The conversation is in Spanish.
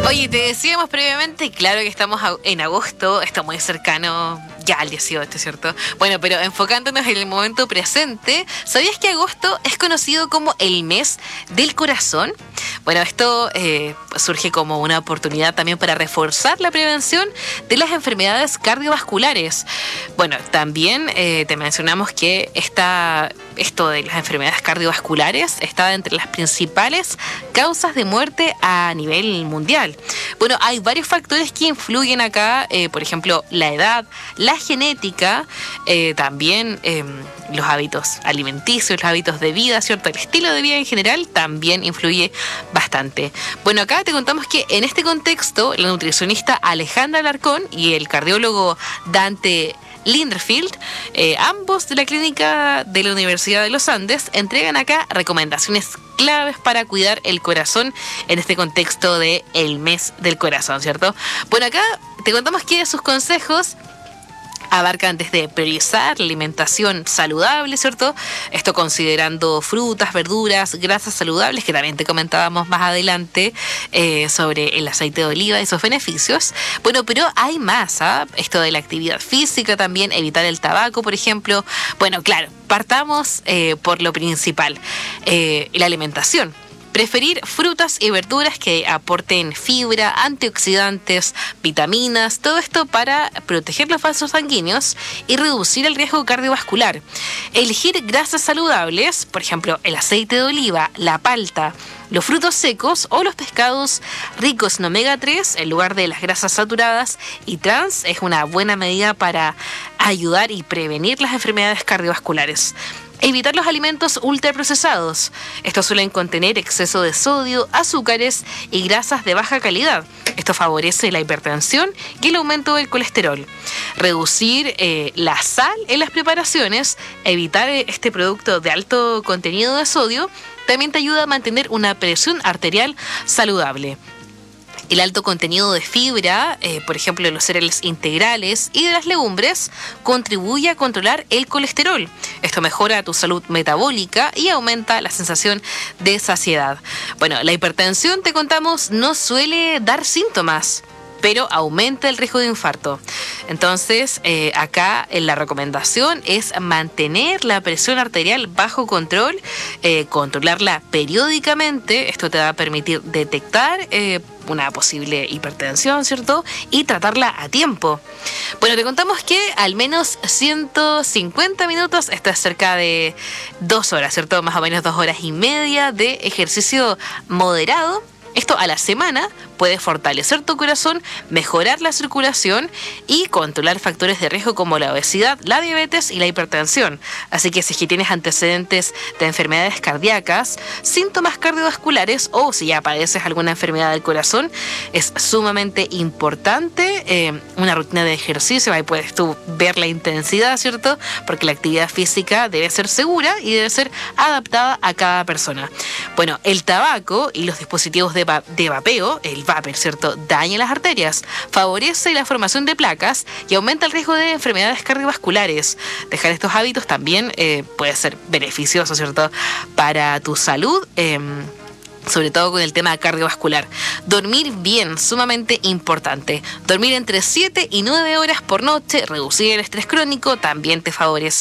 Oye, te decíamos previamente, claro que estamos en agosto, está muy cercano ya al 18, ¿cierto? Bueno, pero enfocándonos en el momento presente, ¿sabías que agosto es conocido como el mes del corazón? Bueno, esto surge como una oportunidad también para reforzar la prevención de las enfermedades cardiovasculares. Bueno, también te mencionamos que esto de las enfermedades cardiovasculares está entre las principales causas de muerte a nivel mundial. Bueno, hay varios factores que influyen acá, por ejemplo, la edad, la genética, también los hábitos alimenticios, los hábitos de vida, ¿cierto? El estilo de vida en general también influye bastante. Bueno, acá te contamos que en este contexto, la nutricionista Alejandra Alarcón y el cardiólogo Dante Linderfield, ambos de la clínica de la Universidad de los Andes, entregan acá recomendaciones claves para cuidar el corazón en este contexto de el mes del corazón, ¿cierto? Bueno, acá te contamos que sus consejos abarcan desde priorizar la alimentación saludable, ¿cierto? Esto considerando frutas, verduras, grasas saludables, que también te comentábamos más adelante sobre el aceite de oliva y sus beneficios. Bueno, pero hay más, ¿ah? Esto de la actividad física también, evitar el tabaco, por ejemplo. Bueno, claro, partamos por lo principal, la alimentación. Preferir frutas y verduras que aporten fibra, antioxidantes, vitaminas, todo esto para proteger los vasos sanguíneos y reducir el riesgo cardiovascular. Elegir grasas saludables, por ejemplo, el aceite de oliva, la palta, los frutos secos o los pescados ricos en omega 3 en lugar de las grasas saturadas y trans es una buena medida para ayudar y prevenir las enfermedades cardiovasculares. Evitar los alimentos ultraprocesados. Estos suelen contener exceso de sodio, azúcares y grasas de baja calidad. Esto favorece la hipertensión y el aumento del colesterol. Reducir la sal en las preparaciones, evitar este producto de alto contenido de sodio, también te ayuda a mantener una presión arterial saludable. El alto contenido de fibra, por ejemplo, de los cereales integrales y de las legumbres, contribuye a controlar el colesterol. Esto mejora tu salud metabólica y aumenta la sensación de saciedad. Bueno, la hipertensión, te contamos, no suele dar síntomas, pero aumenta el riesgo de infarto. Entonces, acá la recomendación es mantener la presión arterial bajo control, controlarla periódicamente. Esto te va a permitir detectar una posible hipertensión, ¿cierto? Y tratarla a tiempo. Bueno, te contamos que al menos 150 minutos, esto es cerca de 2 horas, ¿cierto? Más o menos 2 horas y media de ejercicio moderado. Esto a la semana puede fortalecer tu corazón, mejorar la circulación y controlar factores de riesgo como la obesidad, la diabetes y la hipertensión. Así que si es que tienes antecedentes de enfermedades cardíacas, síntomas cardiovasculares o si ya padeces alguna enfermedad del corazón, es sumamente importante una rutina de ejercicio. Ahí puedes tú ver la intensidad, ¿cierto? Porque la actividad física debe ser segura y debe ser adaptada a cada persona. Bueno, el tabaco y los dispositivos de vapeo, el vapor, ¿cierto?, daña las arterias, favorece la formación de placas y aumenta el riesgo de enfermedades cardiovasculares. Dejar estos hábitos también puede ser beneficioso, ¿cierto?, para tu salud, sobre todo con el tema cardiovascular. Dormir bien, sumamente importante. Dormir entre 7 y 9 horas por noche, reducir el estrés crónico, también te favorece